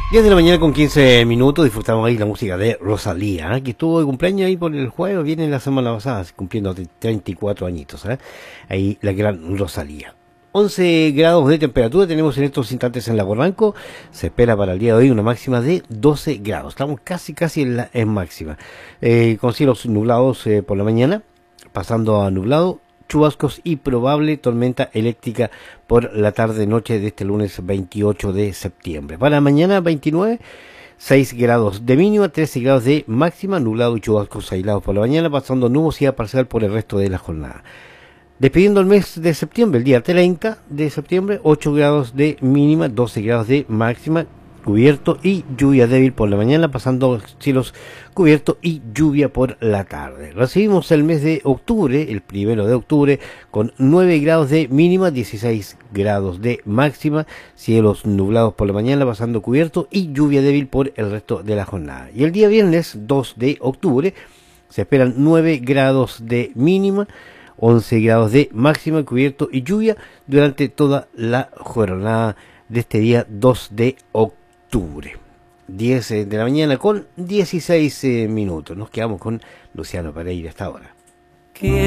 10 de la mañana con 15 minutos, disfrutamos ahí la música de Rosalía, que estuvo de cumpleaños ahí por el jueves, viene la semana pasada, cumpliendo 34 añitos, ahí la gran Rosalía. 11 grados de temperatura tenemos en estos instantes en Lago Ranco, se espera para el día de hoy una máxima de 12 grados, estamos casi en máxima, con cielos nublados por la mañana, pasando a nublado, chubascos y probable tormenta eléctrica por la tarde-noche de este lunes 28 de septiembre. Para mañana 29, 6 grados de mínima, 13 grados de máxima, nublado y chubascos aislados por la mañana, pasando nubosidad parcial por el resto de la jornada. Despidiendo el mes de septiembre, el día 30 de septiembre, 8 grados de mínima, 12 grados de máxima, cubierto y lluvia débil por la mañana, pasando cielos cubierto y lluvia por la tarde. Recibimos el mes de octubre, el 1 de octubre, con 9 grados de mínima, 16 grados de máxima, cielos nublados por la mañana, pasando cubierto y lluvia débil por el resto de la jornada. Y el día viernes 2 de octubre se esperan 9 grados de mínima, 11 grados de máxima, cubierto y lluvia durante toda la jornada de este día 2 de octubre. 10 de la mañana con 16 minutos. Nos quedamos con Luciano Pereira hasta ahora.